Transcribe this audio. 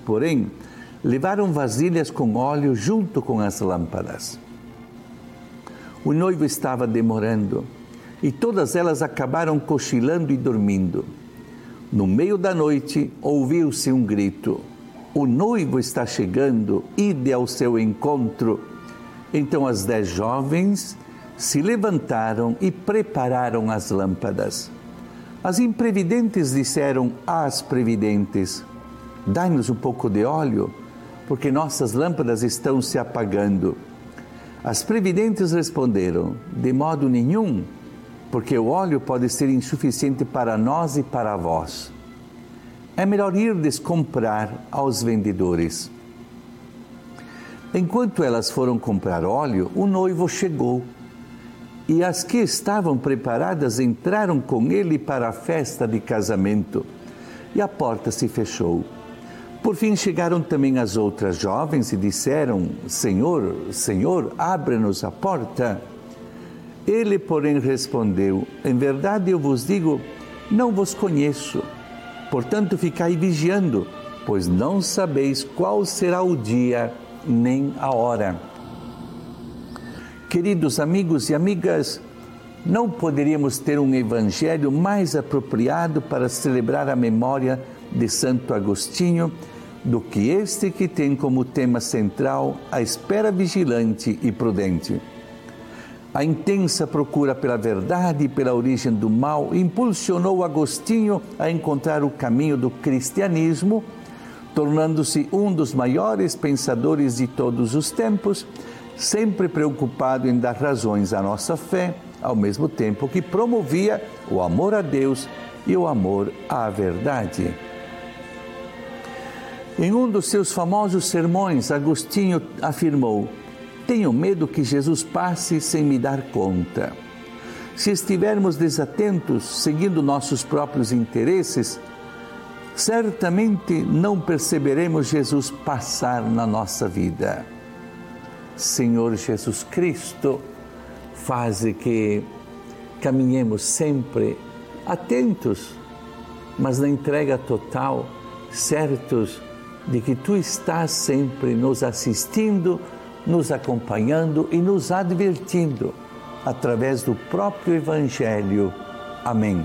porém, levaram vasilhas com óleo junto com as lâmpadas. O noivo estava demorando e todas elas acabaram cochilando e dormindo. No meio da noite, ouviu-se um grito: o noivo está chegando, ide ao seu encontro. Então as 10 jovens se levantaram e prepararam as lâmpadas. As imprevidentes disseram às previdentes: dai-nos um pouco de óleo, porque nossas lâmpadas estão se apagando. As previdentes responderam: de modo nenhum, porque o óleo pode ser insuficiente para nós e para vós. É melhor irdes comprar aos vendedores. Enquanto elas foram comprar óleo, o noivo chegou. E as que estavam preparadas entraram com ele para a festa de casamento. E a porta se fechou. Por fim chegaram também as outras jovens e disseram: Senhor, Senhor, abre-nos a porta. Ele, porém, respondeu: em verdade eu vos digo, não vos conheço. Portanto, ficai vigiando, pois não sabeis qual será o dia nem a hora. Queridos amigos e amigas, não poderíamos ter um evangelho mais apropriado para celebrar a memória de Santo Agostinho do que este que tem como tema central a espera vigilante e prudente. A intensa procura pela verdade e pela origem do mal impulsionou Agostinho a encontrar o caminho do cristianismo, tornando-se um dos maiores pensadores de todos os tempos, sempre preocupado em dar razões à nossa fé, ao mesmo tempo que promovia o amor a Deus e o amor à verdade. Em um dos seus famosos sermões, Agostinho afirmou: tenho medo que Jesus passe sem me dar conta. Se estivermos desatentos, seguindo nossos próprios interesses, certamente não perceberemos Jesus passar na nossa vida. Senhor Jesus Cristo, faze que caminhemos sempre atentos, mas na entrega total, certos de que Tu estás sempre nos assistindo, nos acompanhando e nos advertindo através do próprio Evangelho. Amém.